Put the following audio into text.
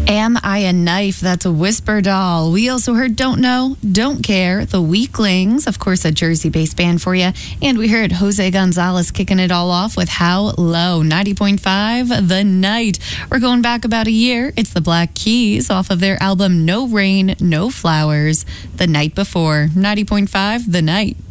Am I a Knife? That's a Whisper Doll. We also heard Don't Know, Don't Care, The Weaklings, of course, a Jersey-based band for you. And we heard Jose Gonzalez kicking it all off with How Low, 90.5 The Night. We're going back about a year. It's the Black Keys off of their album No Rain, No Flowers, The Night Before, 90.5 The Night.